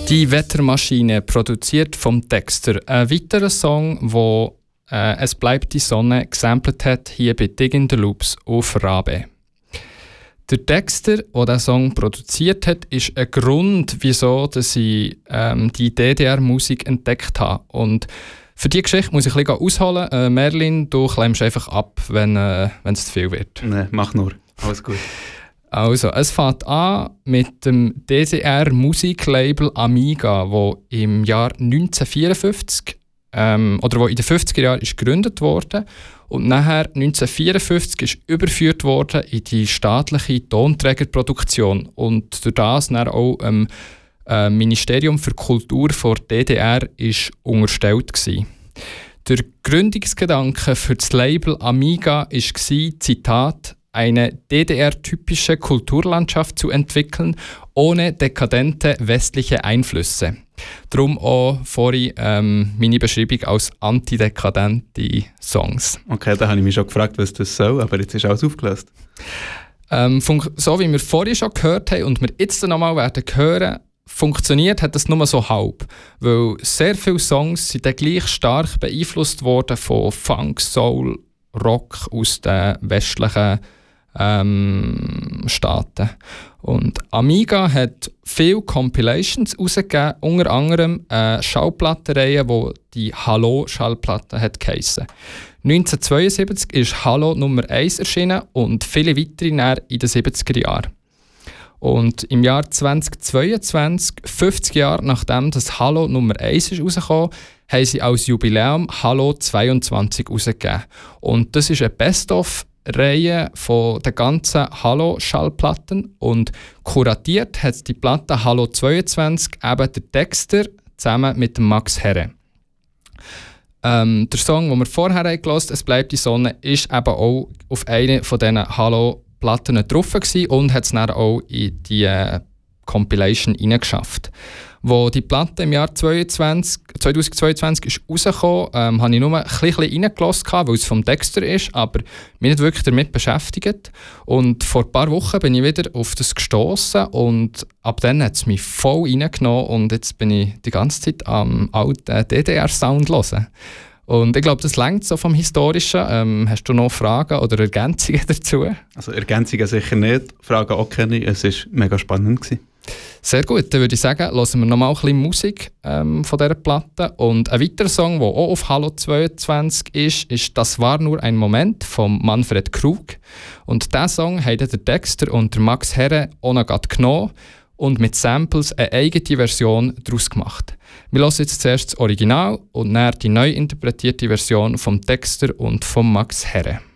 Die Wettermaschine, produziert vom Dexter. Ein weiterer Song, wo «Es bleibt die Sonne» gesampelt hat, hier bei Digging the Loops auf Rabe. Der Dexter, der diesen Song produziert hat, ist ein Grund, wieso dass ich die DDR-Musik entdeckt habe. Und für diese Geschichte muss ich ein bisschen ausholen. Merlin, du klemmst einfach ab, wenn es zu viel wird. Nein, mach nur. Alles gut. Also, es fängt an mit dem DDR-Musiklabel Amiga, wo im Jahr 1954 oder wo in den 50er Jahren ist gegründet wurde und nachher 1954 ist überführt worden in die staatliche Tonträgerproduktion und durch das dann auch Ministerium für Kultur der DDR ist unterstellt gewesen. Der Gründungsgedanke für das Label Amiga war, Zitat, eine DDR-typische Kulturlandschaft zu entwickeln, ohne dekadente westliche Einflüsse. Darum auch vorhin meine Beschreibung als antidekadente Songs. Okay, da habe ich mich schon gefragt, was das soll, aber jetzt ist alles aufgelöst. So wie wir vorhin schon gehört haben und wir jetzt noch mal werden hören, funktioniert hat das nur so halb. Weil sehr viele Songs sind dann gleich stark beeinflusst worden von Funk, Soul, Rock aus den westlichen Staaten. Und Amiga hat viele Compilations herausgegeben, unter anderem eine Schallplattenreihe, die die Hallo-Schallplatte hat geheissen. 1972 ist Hallo Nummer 1 erschienen und viele weitere in den 70er Jahren. Und im Jahr 2022, 50 Jahre nachdem das Hallo Nummer 1 ist rausgekommen, haben sie als Jubiläum Hallo 22 rausgegeben. Und das ist eine Best-of-Reihe von den ganzen Hallo-Schallplatten und kuratiert hat die Platte Hallo 22 eben der Dexter zusammen mit dem Max Herre. Der Song, den wir vorher gehört haben, «Es bleibt die Sonne», ist eben auch auf einer von diesen Hallo-Platten drauf gewesen und hat es dann auch in die Compilation reingeschafft. Wo die Platte im Jahr 2022 ist rausgekommen, habe ich nur ein bisschen reingelassen, weil es vom Dexter ist, aber mich nicht wirklich damit beschäftigt. Und vor ein paar Wochen bin ich wieder auf das gestossen und ab dann hat es mich voll reingenommen und jetzt bin ich die ganze Zeit am alten DDR-Sound hören. Und ich glaube, das reicht so vom Historischen. Hast du noch Fragen oder Ergänzungen dazu? Also Ergänzungen sicher nicht, Fragen auch keine. Es war mega spannend gewesen. Sehr gut, dann würde ich sagen, hören wir noch mal ein bisschen Musik von dieser Platte. Und ein weiterer Song, der auch auf Hallo 22 ist «Das war nur ein Moment» von Manfred Krug. Und diesen Song haben der Dexter und der Max Herre auch noch genommen und mit Samples eine eigene Version daraus gemacht. Wir hören jetzt zuerst das Original und dann die neu interpretierte Version vom Dexter und von Max Herre.